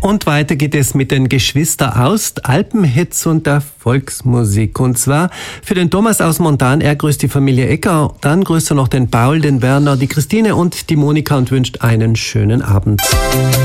Und weiter geht es mit den Geschwister Aust, Alpenhits und der Volksmusik. Und zwar für den Thomas aus Montan, er grüßt die Familie Ecker, dann grüßt er noch den Paul, den Werner, die Christine und die Monika und wünscht einen schönen Abend.